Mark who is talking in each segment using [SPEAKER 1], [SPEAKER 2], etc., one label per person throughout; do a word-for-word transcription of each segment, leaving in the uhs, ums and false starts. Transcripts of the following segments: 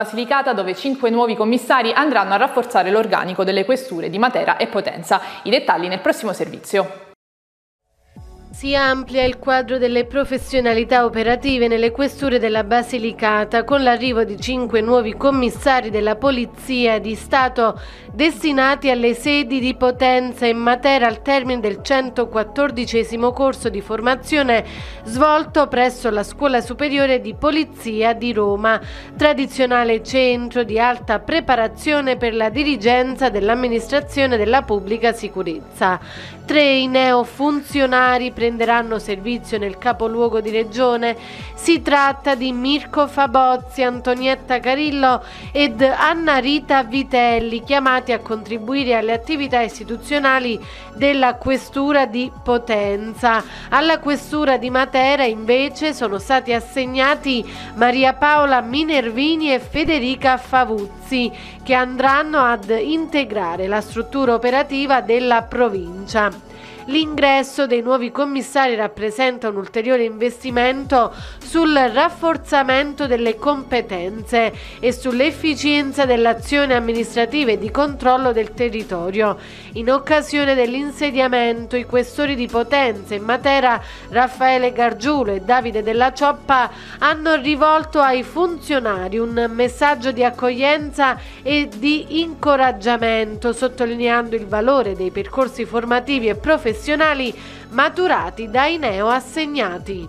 [SPEAKER 1] Basilicata, dove cinque nuovi commissari andranno a rafforzare l'organico delle questure di Matera e Potenza. I dettagli nel prossimo servizio.
[SPEAKER 2] Si amplia il quadro delle professionalità operative nelle questure della Basilicata con l'arrivo di cinque nuovi commissari della Polizia di Stato destinati alle sedi di Potenza e Matera al termine del centoquattordicesimo corso di formazione svolto presso la Scuola Superiore di Polizia di Roma, tradizionale centro di alta preparazione per la dirigenza dell'amministrazione della pubblica sicurezza. Tre i neofunzionari prenderanno servizio nel capoluogo di regione. Si tratta di Mirko Fabozzi, Antonietta Carillo ed Anna Rita Vitelli, chiamati a contribuire alle attività istituzionali della Questura di Potenza. Alla Questura di Matera invece sono stati assegnati Maria Paola Minervini e Federica Favuzzi, che andranno ad integrare la struttura operativa della provincia. L'ingresso dei nuovi commissari rappresenta un ulteriore investimento sul rafforzamento delle competenze e sull'efficienza dell'azione amministrativa e di controllo del territorio. In occasione dell'insediamento, i questori di Potenza e Matera, Raffaele Gargiulo e Davide Della Cioppa, hanno rivolto ai funzionari un messaggio di accoglienza e di incoraggiamento, sottolineando il valore dei percorsi formativi e professionali maturati dai neo assegnati.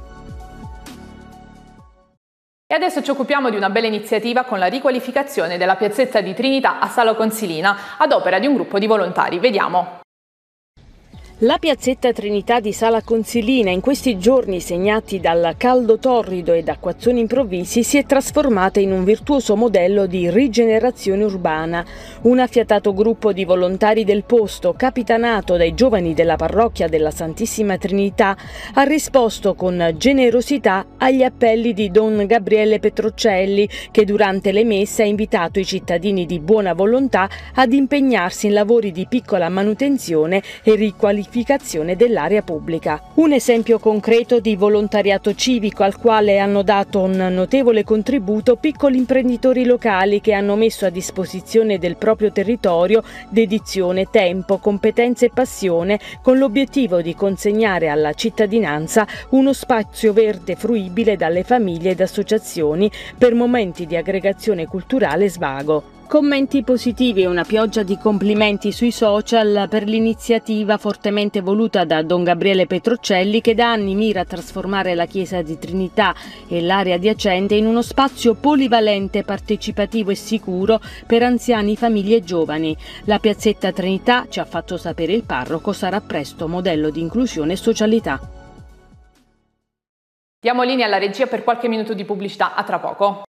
[SPEAKER 1] E adesso ci occupiamo di una bella iniziativa con la riqualificazione della piazzetta di Trinità a Sala Consilina ad opera di un gruppo di volontari. Vediamo.
[SPEAKER 3] La piazzetta Trinità di Sala Consilina, in questi giorni segnati dal caldo torrido ed acquazzoni improvvisi, si è trasformata in un virtuoso modello di rigenerazione urbana. Un affiatato gruppo di volontari del posto, capitanato dai giovani della parrocchia della Santissima Trinità, ha risposto con generosità agli appelli di Don Gabriele Petrocelli, che durante le messe ha invitato i cittadini di buona volontà ad impegnarsi in lavori di piccola manutenzione e riqualificazione dell'area pubblica. Un esempio concreto di volontariato civico al quale hanno dato un notevole contributo piccoli imprenditori locali che hanno messo a disposizione del proprio territorio dedizione, tempo, competenze e passione, con l'obiettivo di consegnare alla cittadinanza uno spazio verde fruibile dalle famiglie ed associazioni per momenti di aggregazione culturale e svago. Commenti positivi e una pioggia di complimenti sui social per l'iniziativa fortemente voluta da Don Gabriele Petrocelli, che da anni mira a trasformare la chiesa di Trinità e l'area adiacente in uno spazio polivalente, partecipativo e sicuro per anziani, famiglie e giovani. La piazzetta Trinità, ci ha fatto sapere il parroco, sarà presto modello di inclusione e socialità.
[SPEAKER 1] Diamo linea alla regia per qualche minuto di pubblicità, a tra poco.